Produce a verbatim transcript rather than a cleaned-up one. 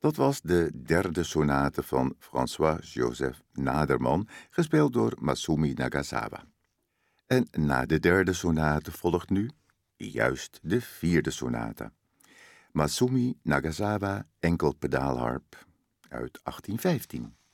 Dat was de derde sonate van François-Joseph Naderman, gespeeld door Masumi Nagasawa. En na de derde sonate volgt nu juist de vierde sonate. Masumi Nagasawa, enkelpedaalharp, uit achttien vijftien.